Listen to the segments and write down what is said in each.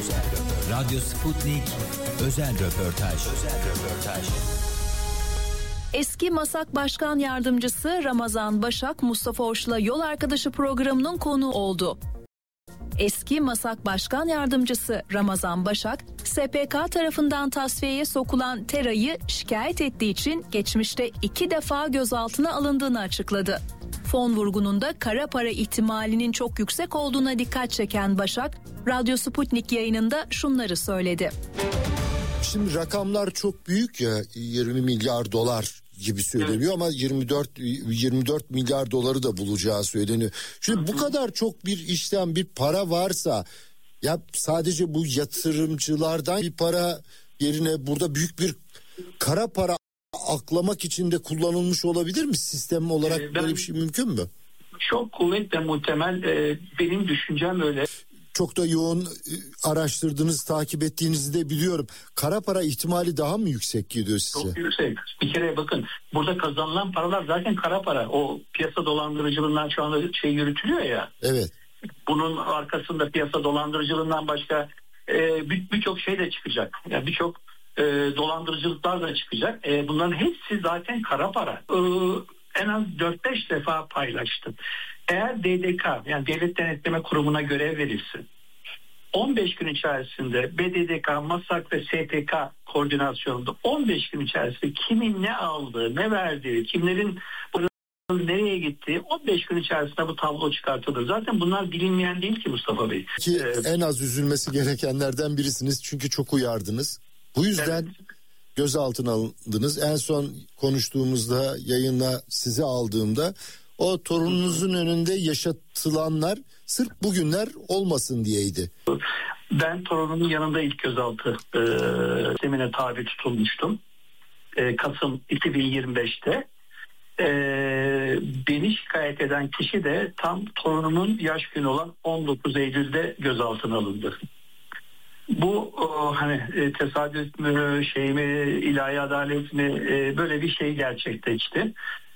Radyo Sputnik özel röportaj. Eski MASAK Başkan Yardımcısı Ramazan Başak, Mustafa Oş'la Yol Arkadaşı programının konuğu oldu. Eski MASAK Başkan Yardımcısı Ramazan Başak, SPK tarafından tasfiyeye sokulan TERA'yı şikayet ettiği için geçmişte 2 defa gözaltına alındığını açıkladı. Fon vurgununda kara para ihtimalinin çok yüksek olduğuna dikkat çeken Başak, Radyo Sputnik yayınında şunları söyledi. Şimdi rakamlar çok büyük ya, 20 milyar dolar gibi söyleniyor ama 24 milyar doları da bulacağı söyleniyor. Şimdi bu kadar çok bir işlem, bir para varsa ya sadece bu yatırımcılardan bir para yerine burada büyük bir kara para aklamak için de kullanılmış olabilir mi? Sistem olarak böyle bir şey mümkün mü? Çok kuvvetle muhtemel, benim düşüncem öyle. Çok da yoğun araştırdığınız, takip ettiğinizi de biliyorum. Kara para ihtimali daha mı yüksek geliyor size? Çok yüksek. Bir kere bakın, burada kazanılan paralar zaten kara para. O piyasa dolandırıcılığından şu anda yürütülüyor ya. Evet. Bunun arkasında piyasa dolandırıcılığından başka birçok şey de çıkacak. Yani birçok dolandırıcılıklar da çıkacak. Bunların hepsi zaten kara para. En az 4-5 defa paylaştım. Eğer DDK, yani Devlet Denetleme Kurumu'na görev verilsin, 15 gün içerisinde BDDK, MASAK ve SPK koordinasyonunda 15 gün içerisinde kimin ne aldığı, ne verdiği, kimlerin nereye gittiği 15 gün içerisinde bu tablo çıkartılır. Zaten bunlar bilinmeyen değil ki Mustafa Bey. Ki en az üzülmesi gerekenlerden birisiniz çünkü çok uyardınız. Bu yüzden gözaltına alındınız. En son konuştuğumuzda, yayına sizi aldığımda o torununuzun önünde yaşatılanlar sırf bugünler olmasın diyeydi. Ben torunumun yanında ilk gözaltı sistemine tabi tutulmuştum. Kasım 2025'te. Beni şikayet eden kişi de tam torunumun yaş günü olan 19 Eylül'de gözaltına alındı. Bu hani tesadüf mü, şey mi, ilahi adalet mi, böyle bir şey gerçekleşti.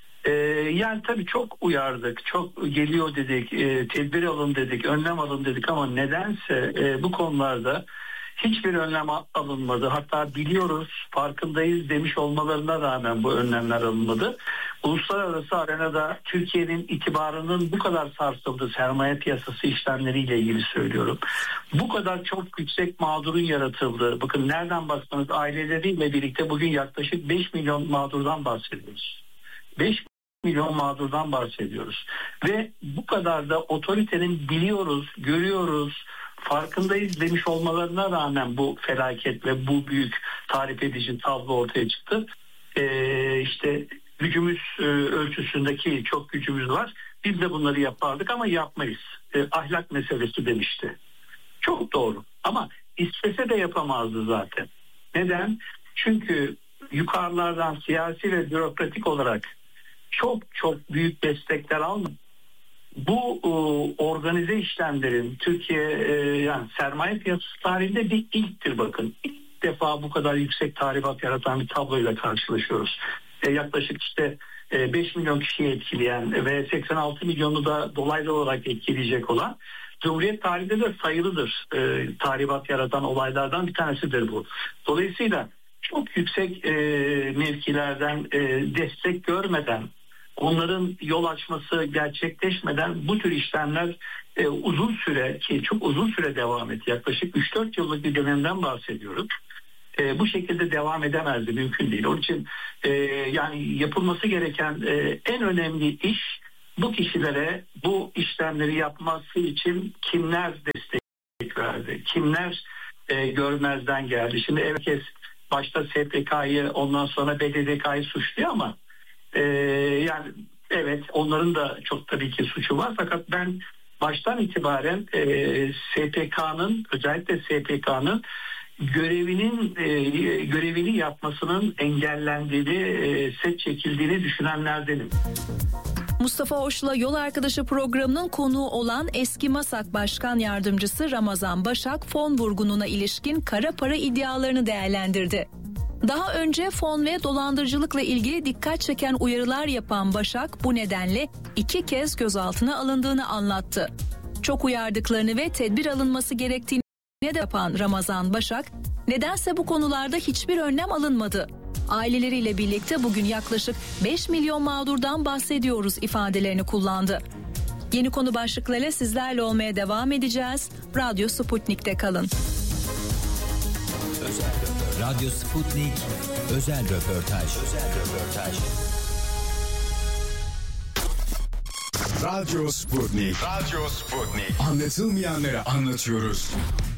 Yani tabii çok uyardık, çok geliyor dedik, tedbir alın dedik, önlem alın dedik ama nedense bu konularda hiçbir önlem alınmadı. Hatta biliyoruz, farkındayız demiş olmalarına rağmen bu önlemler alınmadı. Uluslararası arenada Türkiye'nin itibarının bu kadar sarsıldığı, sermaye piyasası işlemleriyle ilgili söylüyorum. Bu kadar çok yüksek mağdurun yaratıldığı, bakın nereden baksanız aileleriyle birlikte bugün yaklaşık 5 milyon mağdurdan bahsediyoruz. 5 milyon mağdurdan bahsediyoruz. Ve bu kadar da otoritenin biliyoruz, görüyoruz, farkındayız demiş olmalarına rağmen bu felaket ve bu büyük tarif edici tablo ortaya çıktı. İşte gücümüz ölçüsündeki çok gücümüz var. Biz de bunları yapardık ama yapmayız. Ahlak meselesi demişti. Çok doğru. Ama istese de yapamazdı zaten. Neden? Çünkü yukarılardan siyasi ve bürokratik olarak çok büyük destekler almadı. Bu organize işlemlerin Türkiye yani sermaye piyasası tarihinde bir ilktir bakın. İlk defa bu kadar yüksek tahribat yaratan bir tabloyla karşılaşıyoruz. Yaklaşık işte 5 milyon kişiyi etkileyen ve 86 milyonu da dolaylı olarak etkileyecek olan Cumhuriyet tarihinde de sayılıdır. Tahribat yaratan olaylardan bir tanesidir bu. Dolayısıyla çok yüksek mevkilerden destek görmeden, onların yol açması gerçekleşmeden bu tür işlemler uzun süre, ki çok uzun süre devam etti. Yaklaşık 3-4 yıllık bir dönemden bahsediyoruz. Bu şekilde devam edemezdi, mümkün değil. Onun için yani yapılması gereken en önemli iş, bu kişilere bu işlemleri yapması için kimler destek verdi, kimler görmezden geldi. Şimdi herkes başta SPK'yı, ondan sonra BDDK'yı suçluyor ama yani evet, onların da çok tabii ki suçu var, fakat ben baştan itibaren SPK'nın, özellikle SPK'nın görevini yapmasının engellendiğini, set çekildiğini düşünenlerdenim. Mustafa Oş'la Yol Arkadaşı programının konuğu olan eski MASAK Başkan Yardımcısı Ramazan Başak, fon vurgununa ilişkin kara para iddialarını değerlendirdi. Daha önce fon ve dolandırıcılıkla ilgili dikkat çeken uyarılar yapan Başak, bu nedenle 2 kez gözaltına alındığını anlattı. Çok uyardıklarını ve tedbir alınması gerektiğini ne de yapan Ramazan Başak, nedense bu konularda hiçbir önlem alınmadı. Aileleriyle birlikte bugün yaklaşık 5 milyon mağdurdan bahsediyoruz ifadelerini kullandı. Yeni konu başlıklarıyla sizlerle olmaya devam edeceğiz. Radyo Sputnik'te kalın. Radyo Sputnik özel röportaj. Radyo Sputnik. Anlatılmayanları anlatıyoruz.